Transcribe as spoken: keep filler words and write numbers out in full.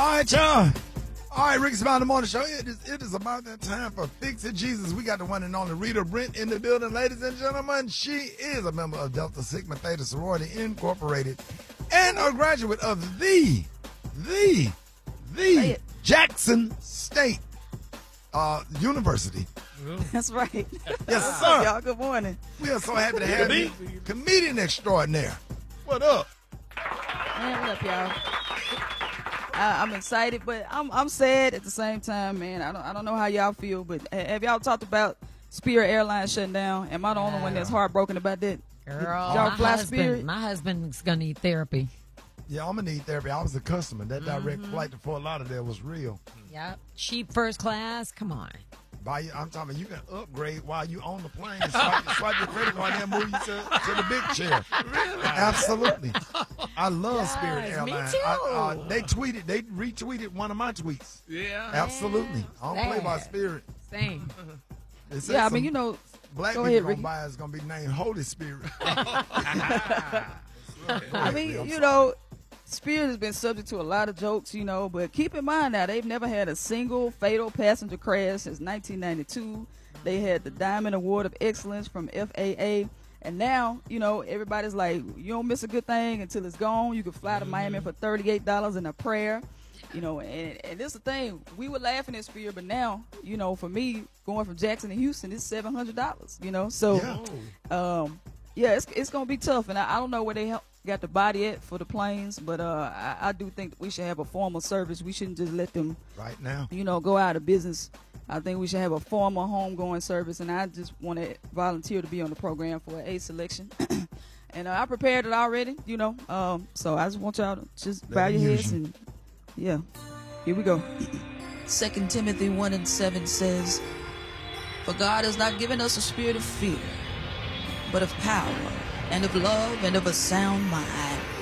All right, y'all. All right, Ricky Smiley Morning Show. It is, it is about that time for Fix It Jesus. We got the one and only Rita Brent in the building, ladies and gentlemen. She is a member of Delta Sigma Theta Sorority Incorporated and a graduate of the, the, the Jackson State uh, University. That's right. Yes, sir. Y'all, good morning. We are so happy to have you. Comedian extraordinaire. What up? Man, what up, y'all? I, I'm excited, but I'm I'm sad at the same time, man. I don't I don't know how y'all feel, but have y'all talked about Spirit Airlines shutting down? Am I the only one that's heartbroken about that? Girl, y'all my fly husband, Spirit? my husband's gonna need therapy. Yeah, I'm gonna need therapy. I was a customer. That direct Mhm. flight to Fort Lauderdale was real. Yep, cheap first class. Come on. Buy you, I'm talking about you can upgrade while you on the plane. Swipe, swipe your credit card and move you to, to the big chair. Really? Absolutely. I love Yes, Spirit me Airlines. too. I, uh, they tweeted, they retweeted one of my tweets. Yeah. Absolutely. I don't play by Sad. Spirit. Same. They said Yeah, I some mean, you know, black go people ahead, gonna Ricky. buy it's gonna be named Holy Spirit. I mean, you know, Spirit has been subject to a lot of jokes, you know, but keep in mind now, they've never had a single fatal passenger crash since nineteen ninety-two. They had the Diamond Award of Excellence from F A A. And now, you know, everybody's like, you don't miss a good thing until it's gone. You can fly to Miami for thirty-eight dollars in a prayer. You know, and, and this is the thing. We were laughing at Spirit, but now, you know, for me, going from Jackson to Houston, it's seven hundred dollars, you know. So, Yeah. um, yeah, it's, it's going to be tough. And I, I don't know where they help, got the body at for the planes, but uh, I, I do think that we should have a formal service. We shouldn't just let them, Right now. you know, go out of business. I think we should have a formal homegoing service, and I just want to volunteer to be on the program for an A selection. And uh, I prepared it already, you know, um, so I just want y'all to just bow Let me your use heads you. and, yeah, here we go. Second Timothy one and seven says, "For God has not given us a spirit of fear, but of power and of love and of a sound mind."